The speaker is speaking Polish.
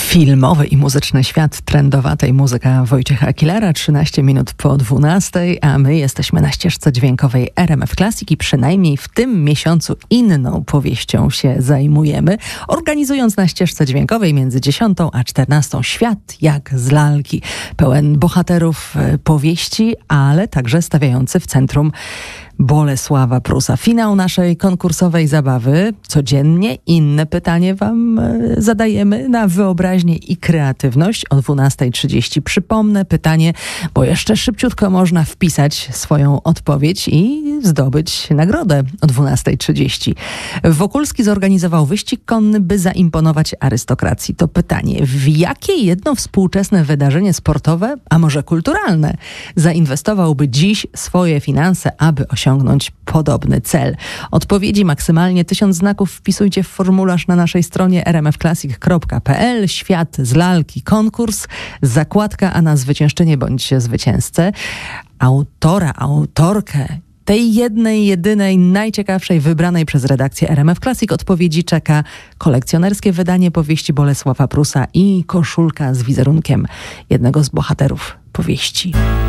Filmowy i muzyczny świat, trendowata i muzyka Wojciecha Akilera, 13 minut po 12, a my jesteśmy na ścieżce dźwiękowej RMF Classic i przynajmniej w tym miesiącu inną powieścią się zajmujemy, organizując na ścieżce dźwiękowej między 10 a 14 świat jak z lalki, pełen bohaterów powieści, ale także stawiający w centrum Bolesława Prusa. Finał naszej konkursowej zabawy. Codziennie inne pytanie wam zadajemy na wyobraźnię i kreatywność o 12:30. Przypomnę pytanie, bo jeszcze szybciutko można wpisać swoją odpowiedź i zdobyć nagrodę o 12:30. Wokulski zorganizował wyścig konny, by zaimponować arystokracji. To pytanie, w jakie jedno współczesne wydarzenie sportowe, a może kulturalne, zainwestowałby dziś swoje finanse, aby osiągnąć podobny cel? Odpowiedzi maksymalnie 1000 znaków wpisujcie w formularz na naszej stronie rmfclassic.pl. Świat z lalki konkurs, zakładka, a na zwyciężczynię bądź zwycięzcę autorkę tej jednej, jedynej, najciekawszej, wybranej przez redakcję RMF Classic odpowiedzi czeka kolekcjonerskie wydanie powieści Bolesława Prusa i koszulka z wizerunkiem jednego z bohaterów powieści.